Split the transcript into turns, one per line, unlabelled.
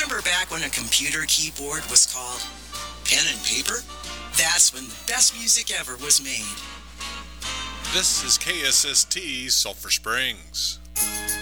Remember back when a computer keyboard was called pen and paper? That's when the best music ever was made.
This is KSST Sulphur Springs.